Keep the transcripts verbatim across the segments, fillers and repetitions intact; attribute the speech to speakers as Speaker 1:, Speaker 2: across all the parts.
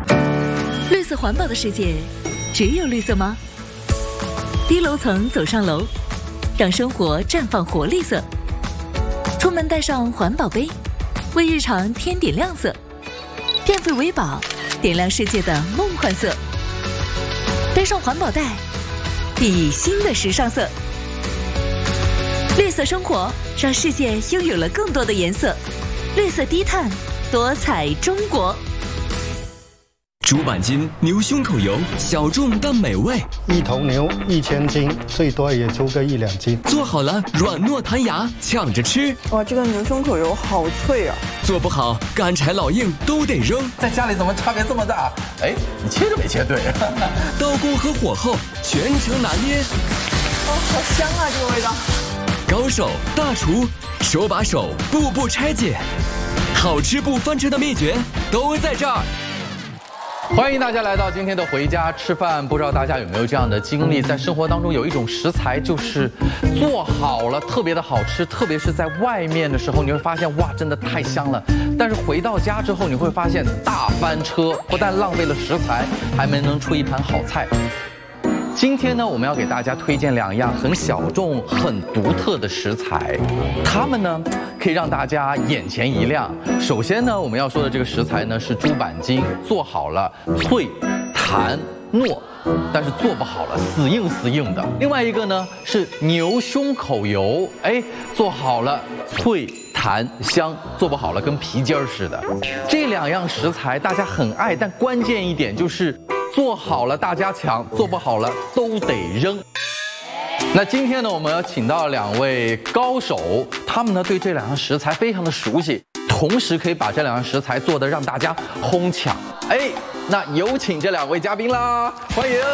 Speaker 1: 绿色环保的世界，只有绿色吗？低楼层走上楼，让生活绽放活力色。出门带上环保杯，为日常添点亮色。变废为宝，点亮世界的梦幻色。背上环保袋，熠熠新的时尚色。绿色生活，让世界拥有了更多的颜色。绿色低碳，多彩中国。
Speaker 2: 猪板筋牛胸口油，小众但美味。
Speaker 3: 一头牛一千斤，最多也出个一两斤。
Speaker 2: 做好了，软糯弹牙，抢着吃。
Speaker 4: 哇，这个牛胸口油好脆啊！
Speaker 2: 做不好，干柴老硬都得扔。
Speaker 5: 在家里怎么差别这么大？哎，你切着没切对？
Speaker 2: 刀工和火候全程拿捏。
Speaker 4: 哦，好香啊，这个味道。
Speaker 2: 高手大厨，手把手，步步拆解。好吃不翻车的秘诀都在这儿。
Speaker 5: 欢迎大家来到今天的回家吃饭。不知道大家有没有这样的经历，在生活当中有一种食材就是做好了特别的好吃，特别是在外面的时候，你会发现哇，真的太香了。但是回到家之后，你会发现大翻车，不但浪费了食材，还没能出一盘好菜。今天呢，我们要给大家推荐两样很小众、很独特的食材，它们呢可以让大家眼前一亮。首先呢，我们要说的这个食材呢是猪板筋，做好了脆、弹、糯，但是做不好了死硬死硬的。另外一个呢是牛胸口油，哎，做好了脆、弹、香，做不好了跟皮筋儿似的。这两样食材大家很爱，但关键一点就是做好了大家抢，做不好了都得扔。那今天呢，我们要请到两位高手，他们呢对这两样食材非常的熟悉，同时可以把这两样食材做得让大家哄抢。哎，那有请这两位嘉宾啦，欢迎！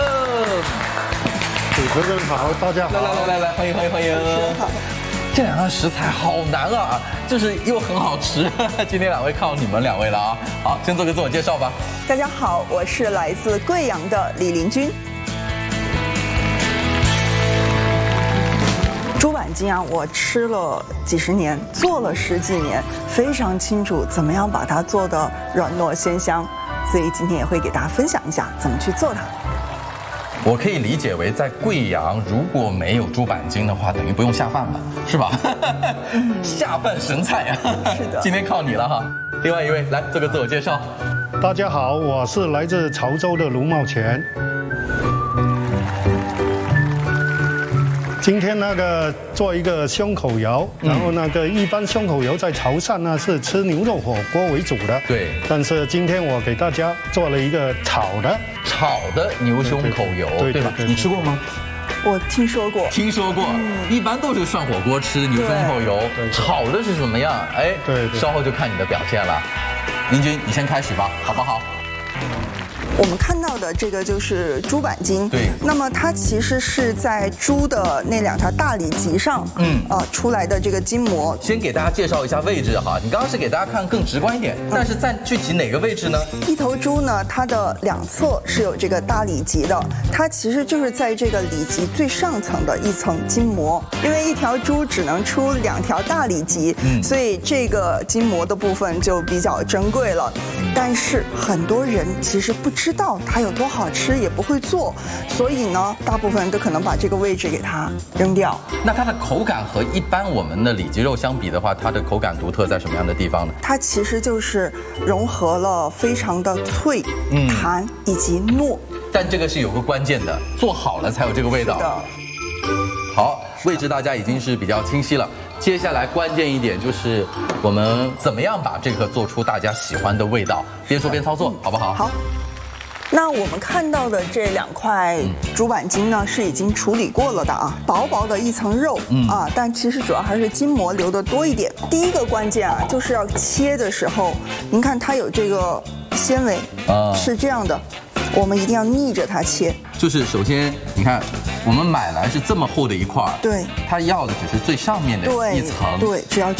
Speaker 3: 主持人好，大家好。
Speaker 5: 来来来来来，欢迎欢迎欢迎！这两样食材好难啊，就是又很好吃。今天两位靠你们两位了啊！好，先做个自我介绍吧。
Speaker 4: 大家好，我是来自贵阳的李林君。猪板筋啊，我吃了几十年，做了十几年，非常清楚怎么样把它做得软糯鲜香，所以今天也会给大家分享一下怎么去做它。
Speaker 5: 我可以理解为，在贵阳如果没有猪板筋的话，等于不用下饭了，是吧？下饭神菜啊！
Speaker 4: 是的，
Speaker 5: 今天靠你了哈。另外一位来做个自我介绍。
Speaker 3: 大家好，我是来自潮州的卢茂全。今天那个做一个胸口油，然后那个一般胸口油在潮汕呢是吃牛肉火锅为主的，
Speaker 5: 对。
Speaker 3: 但是今天我给大家做了一个炒的，
Speaker 5: 炒的牛胸口油，
Speaker 3: 对
Speaker 5: 对吧？你吃过吗？
Speaker 4: 我听说过，
Speaker 5: 听说过，嗯、一般都是涮火锅吃牛胸口油，炒的是什么样？哎，
Speaker 3: 对，对
Speaker 5: 稍后就看你的表现了。林君，你先开始吧，好不好？
Speaker 4: 我们看到的这个就是猪板筋，
Speaker 5: 对。
Speaker 4: 那么它其实是在猪的那两条大里脊上，嗯，呃，出来的这个筋膜。
Speaker 5: 先给大家介绍一下位置哈，你刚刚是给大家看更直观一点，但是在具体哪个位置呢？
Speaker 4: 一头猪呢，它的两侧是有这个大里脊的，它其实就是在这个里脊最上层的一层筋膜。因为一条猪只能出两条大里脊，嗯，所以这个筋膜的部分就比较珍贵了。但是很多人其实不知道它有多好吃，也不会做，所以呢，大部分人都可能把这个位置给它扔掉。
Speaker 5: 那它的口感和一般我们的里脊肉相比的话，它的口感独特在什么样的地方呢？
Speaker 4: 它其实就是融合了非常的脆、嗯、弹以及糯。
Speaker 5: 但这个是有个关键的，做好了才有这个味道。
Speaker 4: 是的。
Speaker 5: 好，位置大家已经是比较清晰了。接下来关键一点就是我们怎么样把这个做出大家喜欢的味道，边说边操作，好不好？
Speaker 4: 好。那我们看到的这两块猪板筋呢，是已经处理过了的啊，薄薄的一层肉，嗯啊，但其实主要还是筋膜留的多一点。第一个关键啊，就是要切的时候，您看它有这个纤维，啊，是这样的。我们一定要逆着它切，
Speaker 5: 就是首先你看，我们买来是这么厚的一块，
Speaker 4: 对，
Speaker 5: 它要的只是最上面的一层，
Speaker 4: 对，只要